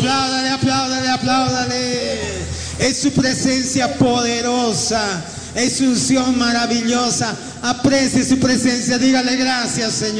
Apláudale, apláudale, apláudale. Es su presencia poderosa. Es su unción maravillosa. Aprecie su presencia. Dígale gracias, Señor.